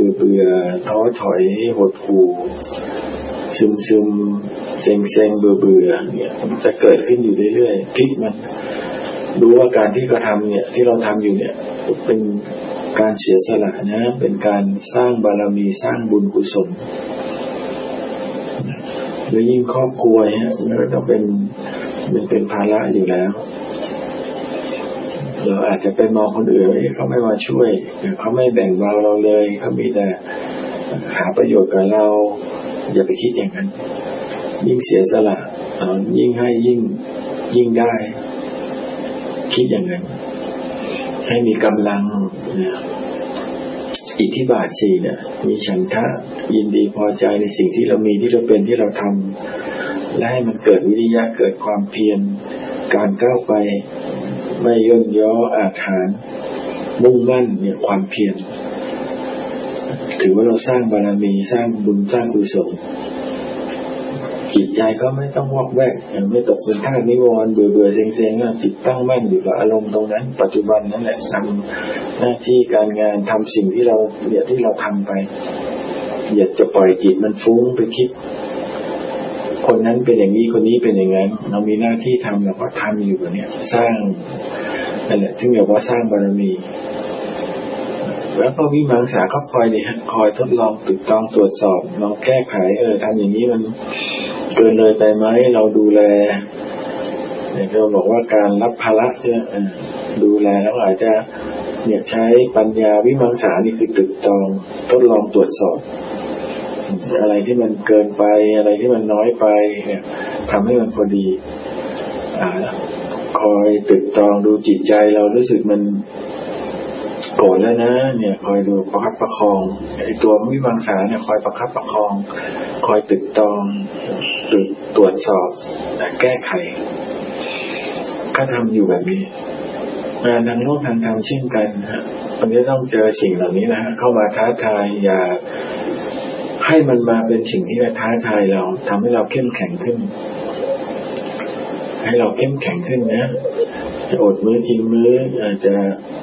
เบื่อท้อถอยหดหู่ซึมเซ็งเบื่อเนี่ยมันจะเกิดขึ้นอยู่เรื่อยๆพลิกมันดูว่าการที่เราทำเนี่ยที่เราทำอยู่เนี่ยเป็นการเสียสละนะเป็นการสร้างบารมีสร้างบุญกุศลหรือยิ่งครอบครัวเนี่ยมันต้องเป็นภาระอยู่แล้วเราอาจจะไปมองคนอื่นเขาไม่มาช่วยเขาไม่แบ่งเบาเราเลยเขามีแต่หาประโยชน์กับเราอย่าไปคิดอย่างนั้นยิ่งเสียสละยิ่งให้ยิ่งได้คิดอย่างนั้นให้มีกำลังอิทธิบาท4เนี่ยมีฉันทะยินดีพอใจในสิ่งที่เรามีที่เราเป็นที่เราทำและให้มันเกิดวิริยะเกิดความเพียรการก้าวไปไม่ย่นย่ออาถรรพ์มุ่งมั่นเนี่ยความเพียรถือว่าเราสร้างบารมีสร้างบุญสร้างกุศลจิตใจก็ไม่ต้องวอกแวกไม่ตกเป็นทาสนิวรณ์เบื่อเซ็งๆจิตตั้งมั่นอยู่กับอารมณ์ตรงนั้นปัจจุบันนั่นแหละทำหน้าที่การงานทำสิ่งที่เราทำไปอย่าจะปล่อยจิตมันฟุ้งไปคิดคนนั้นเป็นอย่างนี้คนนี้เป็นอย่างนั้นเรามีหน้าที่ทำเราก็ทำอยู่แบบนี้สร้างนั่นแหละที่เรียกว่าสร้างบารมีแล้วก็วิมังสาก็คอยทดลองติดต้องตรวจสอบลองแก้ไขทำอย่างนี้มันเกินเลยไปไหมเราดูแลเนี่ยเราบอกว่าการรับภาระใช่ไหมดูแลแล้วอาจจะเนี่ยใช้ปัญญาวิมังสานี่คือติดต้องทดลองตรวจสอบอะไรที่มันเกินไปอะไรที่มันน้อยไปเนี่ยทำให้มันพอดีคอยติดต้องดูจิตใจเรารู้สึกมันโกรธแล้วนะเนี่ยคอยดูประคับประคองไอ้ตัววิมังสาเนี่ยคอยประคับประคองคอยติดตองตรวจสอบแก้ไขก็ทำอยู่แบบนี้งานทางโลกทางธรรมเช่นกันฮะมันจะต้องเจอสิ่งเหล่านี้นะฮะเข้ามาท้าทายอย่าให้มันมาเป็นสิ่งที่มาท้าทายเราทำให้เราเข้มแข็งขึ้นให้เราเข้มแข็งขึ้นนะจะอดมื้อกินมื้ออาจจะ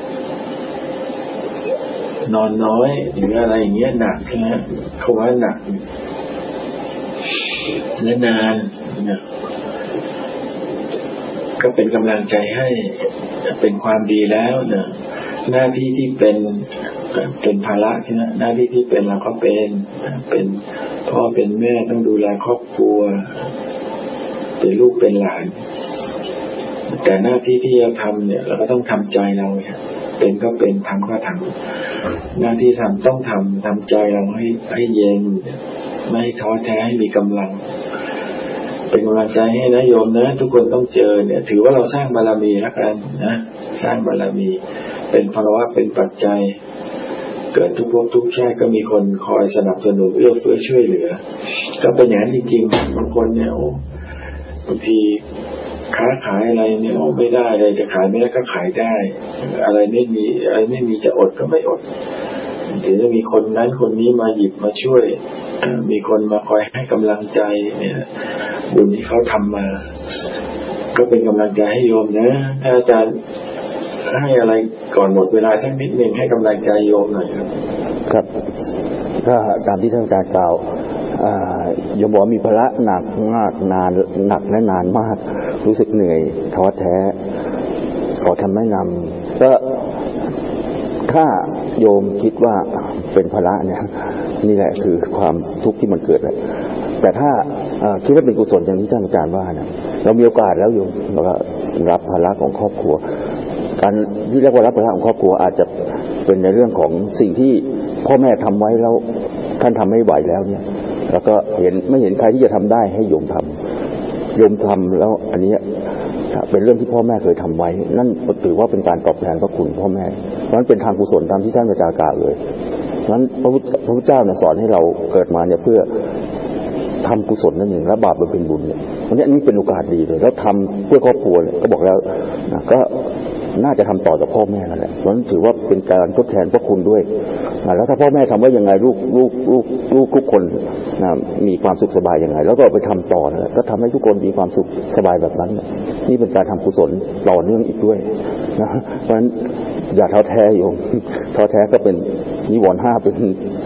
นอนน้อยหรืออะไรอย่างเงี้ยหนักใช่ไหมเขาว่าหนักและนานเนี่ยก็เป็นกำลังใจให้เป็นความดีแล้วเนี่ยหน้าที่ที่เป็นภาระใช่ไหมหน้าที่ที่เป็นเราก็เป็นพ่อเป็นแม่ต้องดูแลครอบครัวเป็นลูกเป็นหลานแต่หน้าที่ที่เราทำเนี่ยเราก็ต้องทำใจเราเป็นก็เป็นทำก็ทำหน้าที่ทำต้องทำใจเราให้เย็นไม่ให้ท้อแท้ให้มีกำลังเป็นกำลังใจให้นะโยมนะทุกคนต้องเจอเนี่ยถือว่าเราสร้างบารมีแล้วกันนะสร้างบารมีเป็นภาวะเป็นปัจจัยเกิดทุกภพทุกชาติก็มีคนคอยสนับสนุนเอื้อเฟื้อช่วยเหลือก็เป็นอย่างนั้นจริงๆบางคนเนี่ยบางทีค้าขายอะไรเนี่ยไม่ได้เลยจะขายไม่ได้ก็ขายได้อะไรไม่มีจะอดก็ไม่อดถึงจะมีคนนั้นคนนี้มาหยิบมาช่วยมีคนมาคอยให้กำลังใจเนี่ยบุญที่เขาทำมาก็เป็นกำลังใจให้โยมนะถ้าอาจารย์ให้อะไรก่อนหมดเวลาสักนิดหนึ่งให้กำลังใจโยมหน่อยครับครับก็ตามที่ท่านอาจารย์กล่าวโยมบอกมีภาระหนักมากนานหนักและนานมากรู้สึกเหนื่อยท้อแท้ขอคำแนะนำก็ถ้าโยมคิดว่าเป็นภาระเนี่ยนี่แหละคือความทุกข์ที่มันเกิดแต่ถ้าคิดว่าเป็นกุศลอย่างที่ท่านอาจารย์ว่าเนี่ยเรามีโอกาสแล้วโยมเราก็รับภาระของครอบครัวการที่เรียกว่ารับภาระของครอบครัวอาจจะเป็นในเรื่องของสิ่งที่พ่อแม่ทำไว้แล้วท่านทำไม่ไหวแล้วเนี่ยแล้วก็ไม่เห็นใครที่จะทำได้ให้โยมทำแล้วอันนี้เป็นเรื่องที่พ่อแม่เคยทำไว้นั่นถือว่าเป็นการตอบแทนพระคุณพ่อแม่เพราะนั้นเป็นทางกุศลตามที่ท่านอาจารย์กล่าวเลยนั้นพระพุทธเจ้าเนี่ยสอนให้เราเกิดมาเนี่ยเพื่อทำกุศลนั่นเองและบาปเป็นบุญเนี่ยวันนี้อันนี้เป็นโอกาสดีเลยแล้วทำเพื่อครอบครัวก็บอกแล้วก็น่าจะทำต่อจากพ่อแม่นั่นแหละเพราะนั้นถือว่าเป็นการทดแทนพระคุณด้วยแล้วถ้าพ่อแม่ทำไว้ยังไงลูกทุกคนมีความสุขสบายยังไงแล้วก็ไปทำต่อนะก็ทำให้ทุกคนมีความสุขสบายแบบนั้นนี่เป็นการทำกุศลต่อเนื่องอีกด้วยนะเพราะฉะนั้นอย่าท้อแท้โยมท้อแท้ก็เป็นนิวรณ์5เป็น